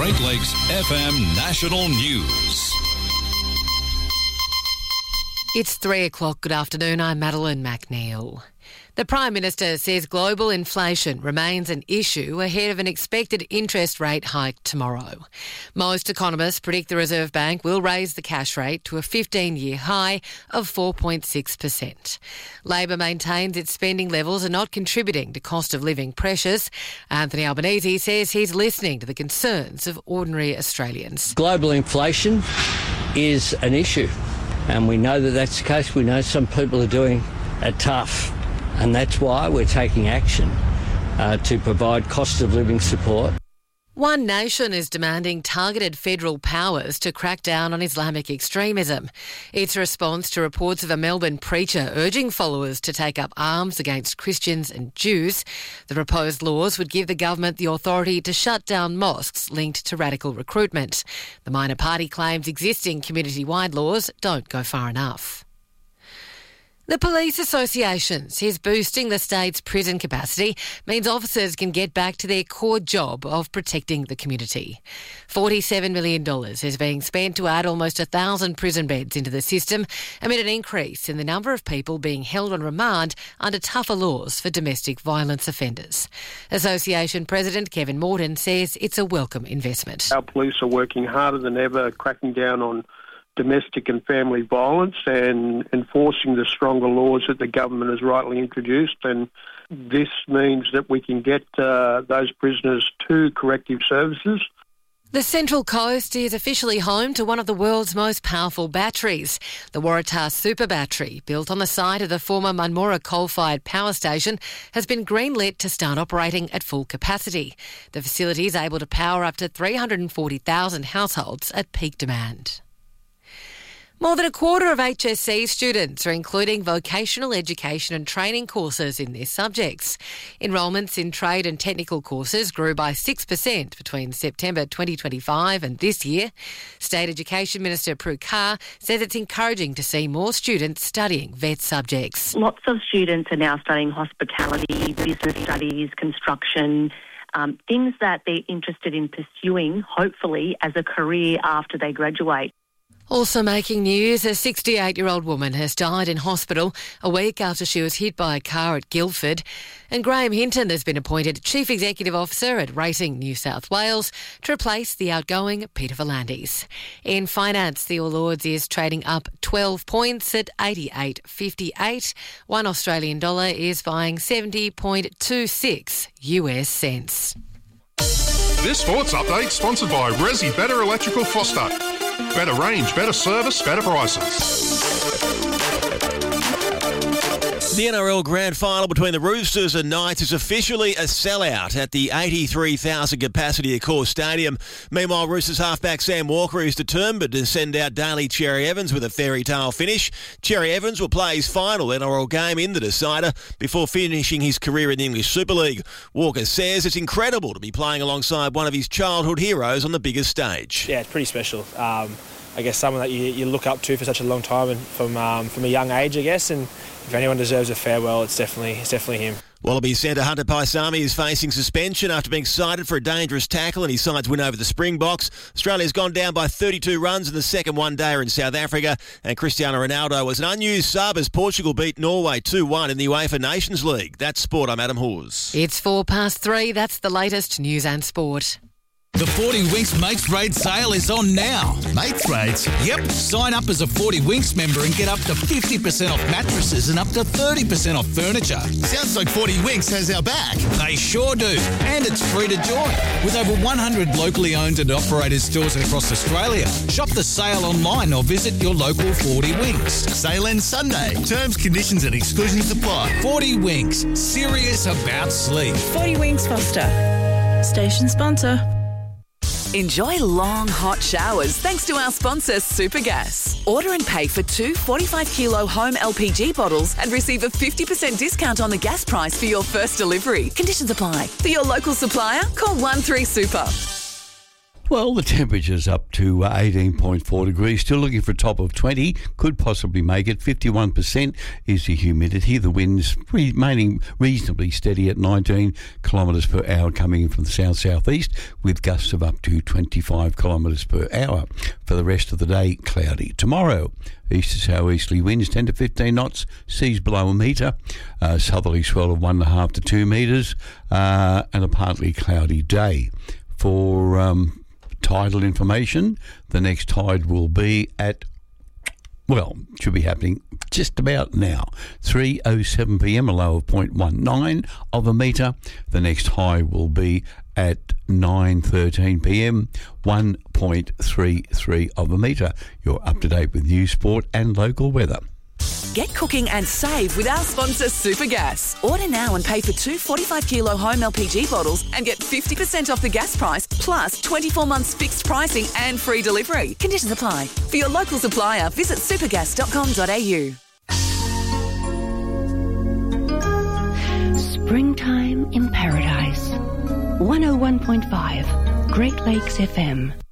Great Lakes FM National News. It's 3 o'clock. Good afternoon. I'm Madeline McNeil. The Prime Minister says global inflation remains an issue ahead of an expected interest rate hike tomorrow. Most economists predict the Reserve Bank will raise the cash rate to a 15-year high of 4.6%. Labor maintains its spending levels are not contributing to cost of living pressures. Anthony Albanese says he's listening to the concerns of ordinary Australians. Global inflation is an issue, and we know that that's the case. We know some people are doing it tough. And that's why we're taking action to provide cost of living support. One Nation is demanding targeted federal powers to crack down on Islamic extremism. It's a response to reports of a Melbourne preacher urging followers to take up arms against Christians and Jews. The proposed laws would give the government the authority to shut down mosques linked to radical recruitment. The minor party claims existing community-wide laws don't go far enough. The Police Association says boosting the state's prison capacity means officers can get back to their core job of protecting the community. $47 million is being spent to add almost 1,000 prison beds into the system amid an increase in the number of people being held on remand under tougher laws for domestic violence offenders. Association President Kevin Morton says it's a welcome investment. Our police are working harder than ever, cracking down on domestic and family violence and enforcing the stronger laws that the government has rightly introduced. And this means that we can get those prisoners to corrective services. The Central Coast is officially home to one of the world's most powerful batteries. The Waratah Super Battery, built on the site of the former Munmorah coal-fired power station, has been greenlit to start operating at full capacity. The facility is able to power up to 340,000 households at peak demand. More than a quarter of HSC students are including vocational education and training courses in their subjects. Enrolments in trade and technical courses grew by 6% between September 2025 and this year. State Education Minister Prue Carr says it's encouraging to see more students studying VET subjects. Lots of students are now studying hospitality, business studies, construction, things that they're interested in pursuing, hopefully, as a career after they graduate. Also making news, a 68-year-old woman has died in hospital a week after she was hit by a car at Guildford. And Graham Hinton has been appointed Chief Executive Officer at Racing New South Wales to replace the outgoing Peter V'landys. In finance, the All Ords is trading up 12 points at 88.58. One Australian dollar is buying 70.26 US cents. This sports update sponsored by Resi Better Electrical Foster. Better range, better service, better prices. The NRL Grand Final between the Roosters and Knights is officially a sellout at the 83,000 capacity Accor Stadium. Meanwhile, Roosters halfback Sam Walker is determined to send out Daly Cherry Evans with a fairy tale finish. Cherry Evans will play his final NRL game in the decider before finishing his career in the English Super League. Walker says it's incredible to be playing alongside one of his childhood heroes on the biggest stage. Yeah, it's pretty special. I guess someone that you look up to for such a long time and from a young age, I guess, and if anyone deserves a farewell, it's definitely him. Wallabies centre Hunter Paisami is facing suspension after being cited for a dangerous tackle in his side's win over the Springboks. Australia's gone down by 32 runs in the second one-dayer in South Africa, and Cristiano Ronaldo was an unused sub as Portugal beat Norway 2-1 in the UEFA Nations League. That's sport. I'm Adam Hawes. It's 3:04. That's the latest news and sport. The 40 Winks Mates Rates sale is on now. Mates Rates? Yep. Sign up as a 40 Winks member and get up to 50% off mattresses and up to 30% off furniture. Sounds like 40 Winks has our back. They sure do. And it's free to join. With over 100 locally owned and operated stores across Australia. Shop the sale online or visit your local 40 Winks. Sale ends Sunday. Terms, conditions and exclusions apply. 40 Winks. Serious about sleep. 40 Winks Foster. Station sponsor. Enjoy long, hot showers thanks to our sponsor, Supergas. Order and pay for 2 45-kilo home LPG bottles and receive a 50% discount on the gas price for your first delivery. Conditions apply. For your local supplier, call 13-SUPER. Well, the temperature's up to 18.4 degrees, still looking for a top of 20, could possibly make it. 51% is the humidity. The wind's remaining reasonably steady at 19 kilometres per hour coming in from the south-southeast, with gusts of up to 25 kilometres per hour. For the rest of the day, cloudy. Tomorrow, east to south-easterly winds 10 to 15 knots, seas below a metre, southerly swell of 1.5 to 2 metres, and a partly cloudy day. For tidal information, the next tide will be at, well, should be happening just about now, 3:07 p.m, a low of 0.19 of a metre. The next high will be at 9:13 p.m, 1.33 of a metre. You're up to date with news, sport and local weather. Get cooking and save with our sponsor Supergas. Order now and pay for 2 45-kilo home LPG bottles and get 50% off the gas price, plus 24 months fixed pricing and free delivery. Conditions apply. For your local supplier, visit supergas.com.au. Springtime in Paradise. 101.5 Great Lakes FM.